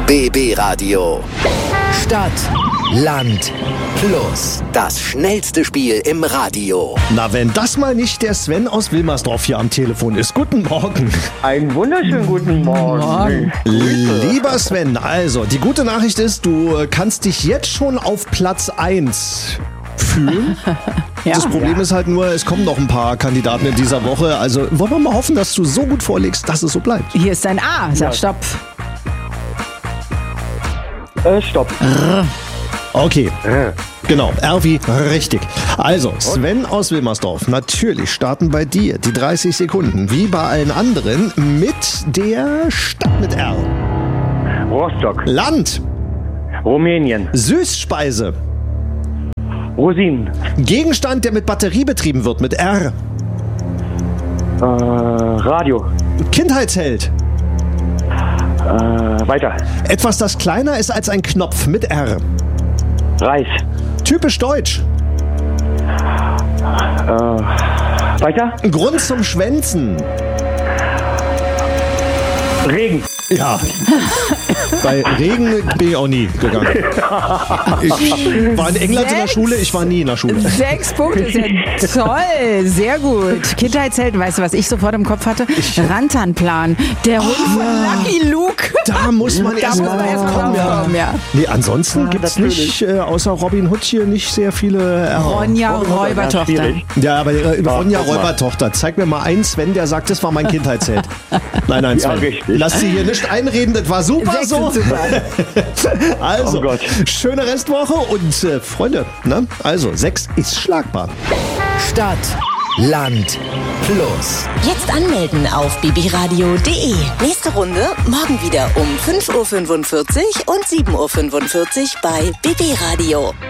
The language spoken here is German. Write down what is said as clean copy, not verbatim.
BB Radio. Stadt, Land, Plus. Das schnellste Spiel im Radio. Na, wenn das mal nicht der Sven aus Wilmersdorf hier am Telefon ist. Guten Morgen. Einen wunderschönen guten Morgen. Lieber Sven, also die gute Nachricht ist, du kannst dich jetzt schon auf Platz 1 fühlen. Ja. Das Problem ist halt nur, es kommen noch ein paar Kandidaten in dieser Woche. Also wollen wir mal hoffen, dass du so gut vorlegst, dass es so bleibt. Hier ist ein A. Sag Stopp. Stopp. Okay, genau, R wie richtig. Also, Sven aus Wilmersdorf, natürlich starten bei dir die 30 Sekunden, wie bei allen anderen, mit der Stadt mit R. Rostock. Land, Rumänien. Süßspeise, Rosinen. Gegenstand, der mit Batterie betrieben wird, mit R. Radio. Kindheitsheld, Weiter. etwas, das kleiner ist als ein Knopf, mit R. Reis. Typisch deutsch, Weiter. Grund zum Schwänzen. Regen. Ja, bei Regen bin ich auch nie gegangen. Ich war in England in der Schule, ich war nie in der Schule. 6 Punkte, ist ja toll. Sehr gut. Kindheitsheld, weißt du, was ich sofort im Kopf hatte? Rantanplan. Der Hund von Lucky Luke. Da muss man erst mal drauf kommen. Ja. Nee, ansonsten gibt es nicht, außer Robin Hood hier, nicht sehr viele Ronja, Räubertochter. schwierig. Ja, aber Ronja guck mal. Räubertochter, zeig mir mal einen Sven, der sagt, das war mein Kindheitsheld. Nein, Ja, Sven, richtig. lass sie hier nicht einreden, das war super 6 so. sind super. Also, Oh Gott. schöne Restwoche und Freunde, ne? Also 6 ist schlagbar. Stadt, Land, Plus. Jetzt anmelden auf bbradio.de. Nächste Runde morgen wieder um 5.45 Uhr und 7.45 Uhr bei BB Radio.